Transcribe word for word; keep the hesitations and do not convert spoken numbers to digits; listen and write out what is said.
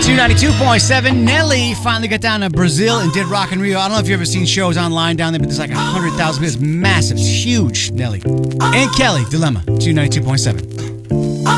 two ninety-two point seven. Nelly finally got down to Brazil and did Rock in Rio. I don't know if you've ever seen shows online down there, but there's like one hundred thousand people. It's massive. It's huge, Nelly. And Kelly, Dilemma, two ninety-two point seven.